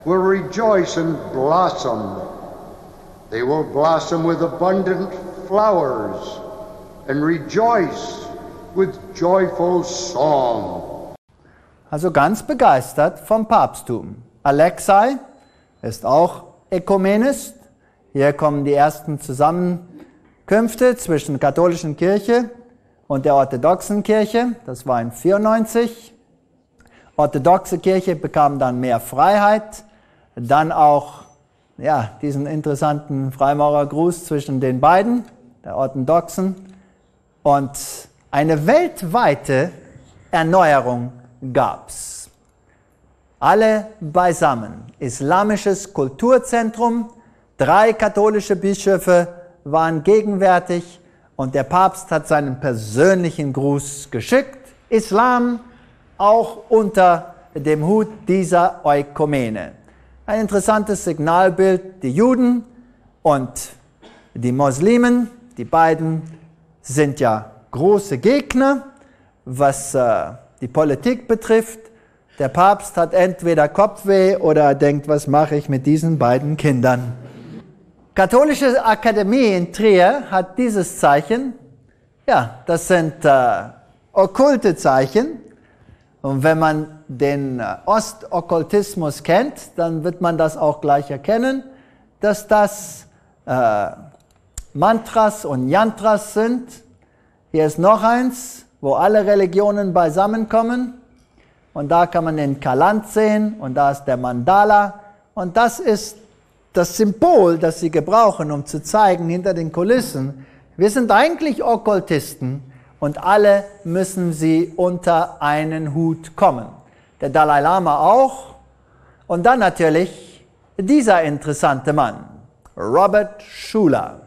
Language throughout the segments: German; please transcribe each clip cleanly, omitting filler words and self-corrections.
will rejoice and blossom. They will blossom with abundant flowers and rejoice with joyful song. Also ganz begeistert vom Papsttum. Alexei ist auch Ökumenist. Hier kommen die ersten Zusammenkünfte zwischen der katholischen Kirche und der orthodoxen Kirche. Das war in 94. Orthodoxe Kirche bekam dann mehr Freiheit. Dann auch diesen interessanten Freimaurergruß zwischen den beiden, der Orthodoxen. Und eine weltweite Erneuerung gab's. Alle beisammen. Islamisches Kulturzentrum, 3 katholische Bischöfe waren gegenwärtig und der Papst hat seinen persönlichen Gruß geschickt. Islam auch unter dem Hut dieser Ökumene. Ein interessantes Signalbild. Die Juden und die Muslimen, die beiden sind ja große Gegner, was die Politik betrifft. Der Papst hat entweder Kopfweh oder denkt, was mache ich mit diesen beiden Kindern? Katholische Akademie in Trier hat dieses Zeichen. Ja, das sind okkulte Zeichen. Und wenn man den Ostokkultismus kennt, dann wird man das auch gleich erkennen, dass das Mantras und Yantras sind. Hier ist noch eins, wo alle Religionen beisammenkommen. Und da kann man den Kaland sehen und da ist der Mandala. Und das ist das Symbol, das sie gebrauchen, um zu zeigen hinter den Kulissen, wir sind eigentlich Okkultisten und alle müssen sie unter einen Hut kommen. Der Dalai Lama auch. Und dann natürlich dieser interessante Mann, Robert Schuller.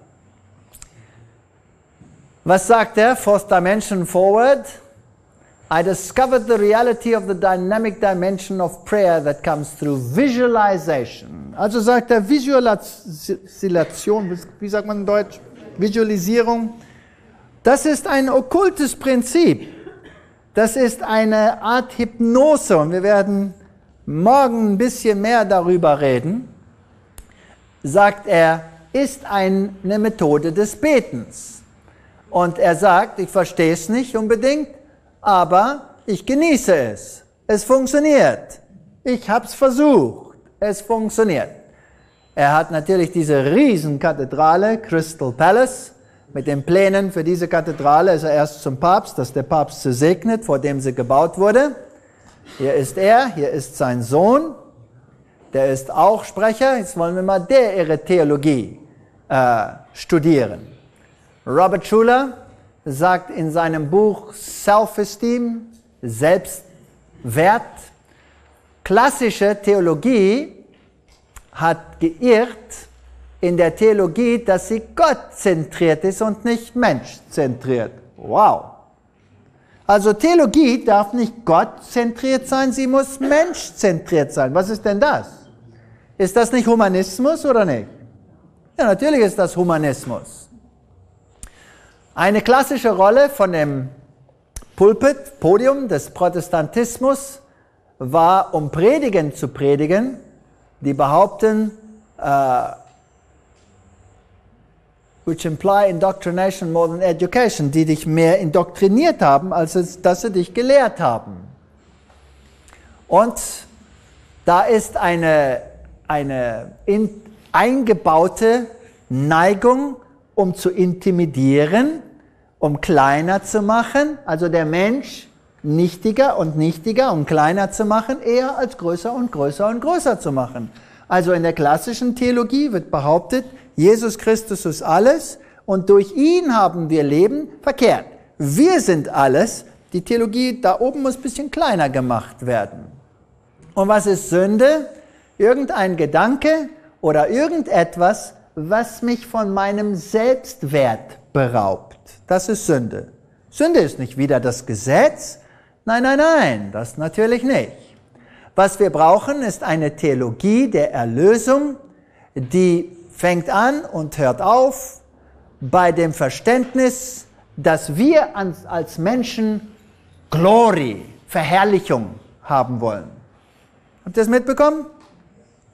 Was sagt er? Fourth Dimension Forward. I discovered the reality of the dynamic dimension of prayer that comes through visualization. Also sagt er Visualisation, wie sagt man in Deutsch? Visualisierung. Das ist ein okkultes Prinzip. Das ist eine Art Hypnose und wir werden morgen ein bisschen mehr darüber reden. Sagt er, ist eine Methode des Betens. Und er sagt, ich verstehe es nicht unbedingt, aber ich genieße es. Es funktioniert. Ich habe es versucht. Es funktioniert. Er hat natürlich diese Riesenkathedrale, Crystal Palace. Mit den Plänen für diese Kathedrale ist er erst zum Papst, dass der Papst sie segnet, vor dem sie gebaut wurde. Hier ist er, hier ist sein Sohn. Der ist auch Sprecher. Jetzt wollen wir mal ihre Theologie studieren. Robert Schuller sagt in seinem Buch Self-Esteem, Selbstwert, klassische Theologie hat geirrt in der Theologie, dass sie gottzentriert ist und nicht menschzentriert. Wow! Also Theologie darf nicht gottzentriert sein, sie muss menschzentriert sein. Was ist denn das? Ist das nicht Humanismus oder nicht? Ja, natürlich ist das Humanismus. Eine klassische Rolle von dem Podium des Protestantismus war, um Predigen zu predigen, die behaupten, which imply indoctrination more than education, die dich mehr indoktriniert haben, als dass sie dich gelehrt haben. Und da ist eine eingebaute Neigung, um zu intimidieren, um kleiner zu machen, also der Mensch nichtiger und nichtiger, um kleiner zu machen, eher als größer und größer und größer zu machen. Also in der klassischen Theologie wird behauptet, Jesus Christus ist alles und durch ihn haben wir Leben. Verkehrt. Wir sind alles. Die Theologie da oben muss ein bisschen kleiner gemacht werden. Und was ist Sünde? Irgendein Gedanke oder irgendetwas, was mich von meinem Selbstwert beraubt. Das ist Sünde. Sünde ist nicht wieder das Gesetz. Nein, nein, nein, das natürlich nicht. Was wir brauchen, ist eine Theologie der Erlösung, die fängt an und hört auf bei dem Verständnis, dass wir als Menschen Glory, Verherrlichung haben wollen. Habt ihr das mitbekommen?